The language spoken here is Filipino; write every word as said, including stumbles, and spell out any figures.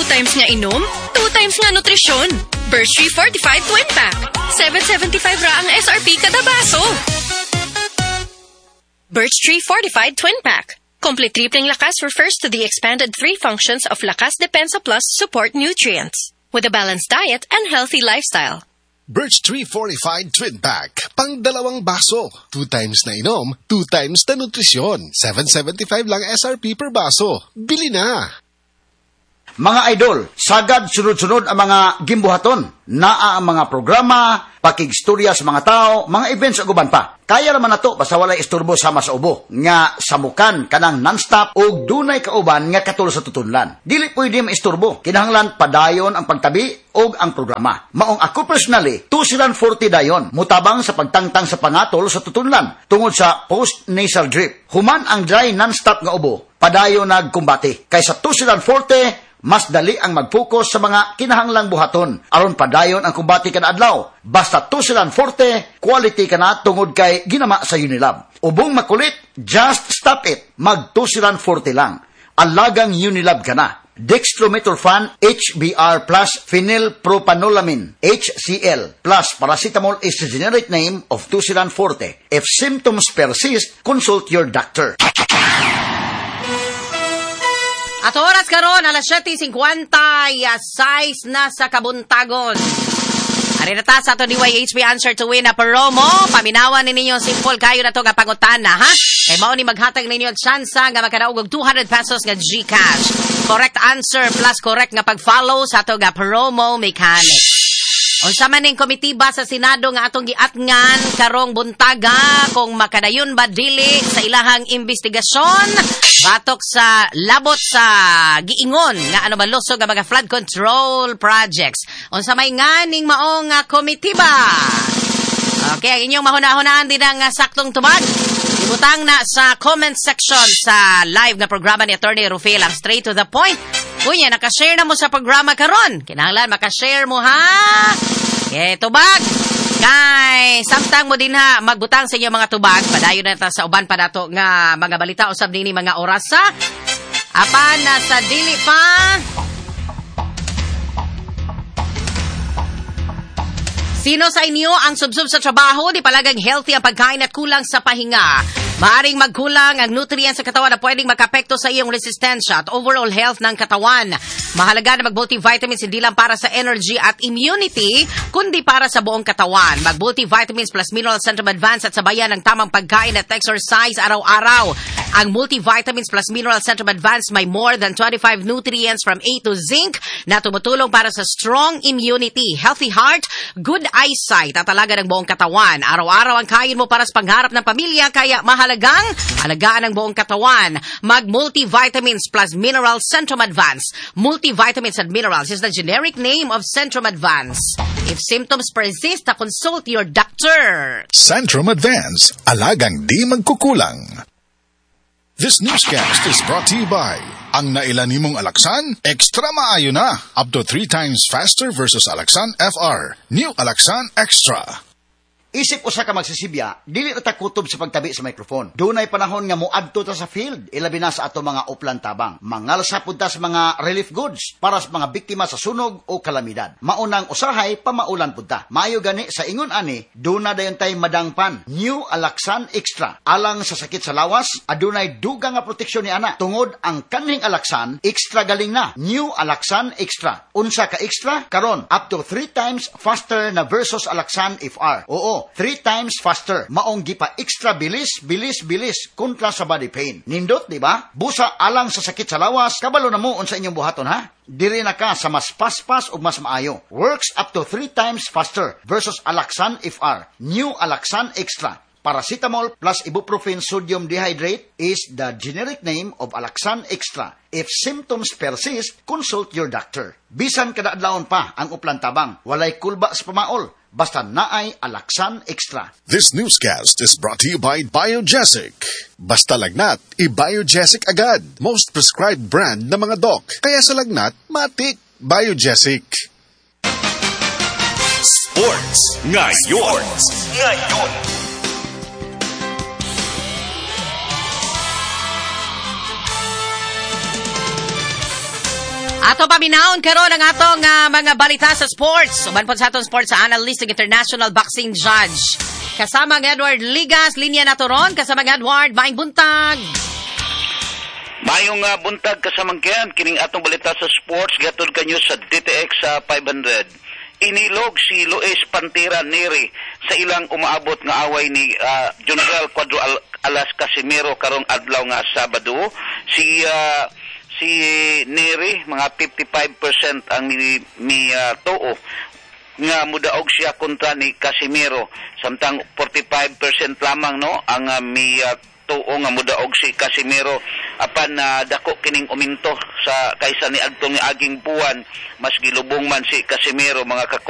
times nga inom, two times nga nutrisyon. Birch Tree Fortified Twin Pack. seven seventy-five ra ang S R P kada baso. Birch Tree Fortified Twin Pack. Complete tripling lakas refers to the expanded three functions of Lakas Depensa Plus support nutrients with a balanced diet and healthy lifestyle. Birch Tree Fortified Twin Pack. Pang dalawang baso. Two times na inom, two times na nutrisyon. seven seventy-five lang S R P per baso. Bili na! Mga idol, sagad sunod-sunod ang mga gimbuhaton. Naa ang mga programa, pakigstorya sa mga tao, mga events ug uban pa. Kaya naman nato basta walay isturbo sama sa ubo. Nga samukan kanang non-stop ug dunay kauban nga katulad sa tutunlan. Dili pwede maisturbo. Kinahanglan padayon ang pagtabi ug ang programa. Maong ako personally, two forty dayon. Mutabang sa pagtangtang sa pangatol sa tutunlan tungod sa post-nasal drip. Human ang dry non-stop nga ubo, padayon nagkumbati. Kaysa two forty, mas dali ang mag-focus sa mga kinahanglang buhaton aron padayon ang kumbati kada adlaw. Basta two forty, quality ka na tungod kay ginama sa Unilab. Ubong makulit, just stop it. Mag two forty lang. Alagang Unilab ka na. Dextromethorphan H B R plus phenylpropanolamine H C L plus paracetamol is the generic name of two forty. If symptoms persist, consult your doctor. At oras karon alas seven fifty, size na sa kabuntagon. Ari na ta sa ato D Y H P answer to win na promo. Paminawan ni ninyo simple kayo na to nga pangutana, ha? Kay mao ni maghatag ninyo tsansa nga makadaog og two hundred pesos nga GCash. Correct answer plus correct nga pag-follow sa ato nga promo mechanic. Unsa man ning komitiba sa Senado nga atong giatngan karong buntaga kung makadayon ba dili sa ilahang investigasyon batok sa labot sa giingon nga ano ba lusog nga mga flood control projects. Unsa may nganing maong nga komitiba? Okay, ang inyong mahuna-hunaan din ang saktong tubag. Ibutang na sa comment section sa live na programa ni Attorney Rufil ang straight to the point. Kunya, nakashare na mo sa programa karon. Kinahanglan makashare mo, ha? Okay, tubag. Kay, samtang mo din ha, magbutang sa inyo mga tubag. Padayon na ta sa uban pa dato nga mga balita usab nini mga orasa. Apan na sa dili pa. Sino sa inyo ang subsub sa trabaho, di palagang healthy ang pagkain at kulang sa pahinga? Maaring magkulang ang nutrients sa katawan na pwedeng makapekto sa iyong resistensya at overall health ng katawan. Mahalaga na mag-multivitamins hindi lang para sa energy at immunity, kundi para sa buong katawan. Mag-multivitamins plus mineral Centrum Advance at sabayan ng tamang pagkain at exercise araw-araw. Ang multivitamins plus mineral Centrum Advance may more than twenty-five nutrients from A to zinc na tumutulong para sa strong immunity, healthy heart, good eyesight at talaga ng buong katawan. Araw-araw ang kain mo para sa pangharap ng pamilya, kaya mahalagang alagaan ang buong katawan. Mag-multivitamins plus mineral Centrum Advance. Multivitamins and minerals is the generic name of Centrum Advance. If symptoms persist, consult your doctor. Centrum Advance, alagang di magkukulang. This newscast is brought to you by ang nailan nimong Alaxan, extra maayo na. Up to three times faster versus Alaxan F R. New Alaxan Extra. Isip usa ka magsisibya, dili ta kutob sa pagtabi sa microphone. Dunay panahon nga moadto ta sa field, ilabi na sa ato mga uplan tabang. Mangalsa pud ta sa mga relief goods para sa mga biktima sa sunog o kalamidad. Maunang usahay pamaulan pud ta. Maayo gani sa ingon ani, duna dayon tay madangpan. New Alaxan Extra. Alang sa sakit sa lawas, adunay dugang nga proteksyon ni ana. Tungod ang kaning Alaxan, extra galing na. New Alaxan Extra. Unsa ka extra? Karon up to three times faster na versus Alaxan F R. Oo, three times faster. Maong gipa extra bilis, bilis, bilis kontra sa body pain. Nindot, di ba? Busa alang sa sakit sa lawas, kabalo na mo unsa inyong buhaton, ha? Diri na ka sa mas paspas o mas maayo. Works up to three times faster versus Alaxan F R. New Alaxan Extra. Paracetamol plus ibuprofen sodium dehydrate is the generic name of Alaxan Extra. If symptoms persist, consult your doctor. Bisan kada adlawon pa ang uplan tabang, walay kulba sa pamaol, basta naay Alaxan Extra. This newscast is brought to you by Biogesic. Basta lagnat, i-Biogesic agad. Most prescribed brand na mga doc. Kaya sa lagnat, matik. Biogesic. Sports ngayon. Sports ngayon. Ato paminaon karon ang atong uh, mga balita sa sports. Uban po sa atong sports analyst ng International Boxing Judge. Kasama ang Edward Ligas, linya na toron. Kasama ang Edward, maing buntag. Mayong uh, buntag kasamangkian, kining atong balita sa sports, gatod kanyo sa D T X uh, five hundred. Inilog si Luis Pantera Neri sa ilang umaabot nga away ni uh, General Cuadro Al- Alas Casimiro karong adlaw nga Sabado. Si uh, si Neri mga fifty-five percent ang ni, ni uh, tuo nga mudaog siya kontra ni Casimiro, samtang forty-five percent lamang no ang uh, mi uh, tuo nga mudaog si Casimiro apan uh, dako kining uminto sa kaysa ni adtong ni aging buwan mas gilubong man si Casimiro mga